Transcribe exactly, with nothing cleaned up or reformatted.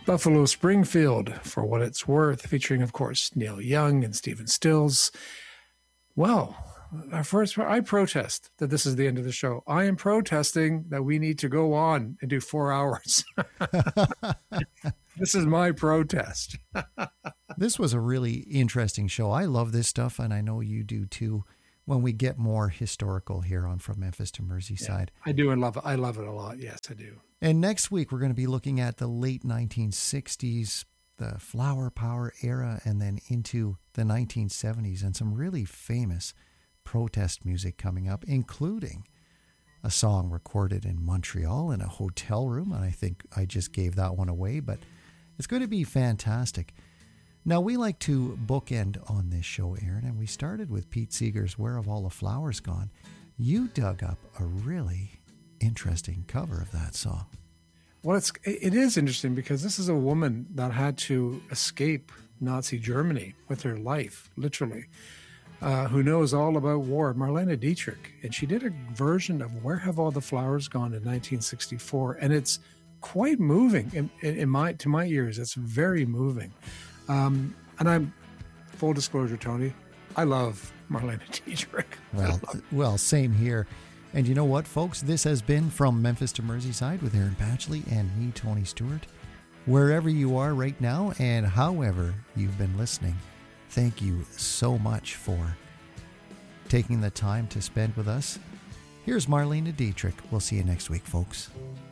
Buffalo Springfield, For What It's Worth, featuring, of course, Neil Young and Stephen Stills. Well, our first, I protest that this is the end of the show. I am protesting that we need to go on and do four hours. This is my protest. This was a really interesting show. I love this stuff, and I know you do too, when we get more historical here on From Memphis to Merseyside. Yeah, I do and love it. I love it a lot. Yes, I do. And next week, we're going to be looking at the late nineteen sixties, the Flower Power era, and then into the nineteen seventies, and some really famous protest music coming up, including a song recorded in Montreal in a hotel room. And I think I just gave that one away, but it's going to be fantastic. Now, we like to bookend on this show, Aaron, and we started with Pete Seeger's Where Have All the Flowers Gone? You dug up a really interesting cover of that song. Well, it's, it is interesting because this is a woman that had to escape Nazi Germany with her life, literally, uh, who knows all about war, Marlene Dietrich. And she did a version of Where Have All the Flowers Gone in nineteen sixty-four. And it's quite moving in, in my to my ears. It's very moving. Um, and I'm, full disclosure, Tony, I love Marlene Dietrich. Well, well, same here. And you know what, folks? This has been From Memphis to Merseyside with Aaron Patchley and me, Tony Stewart. Wherever you are right now and however you've been listening, thank you so much for taking the time to spend with us. Here's Marlene Dietrich. We'll see you next week, folks.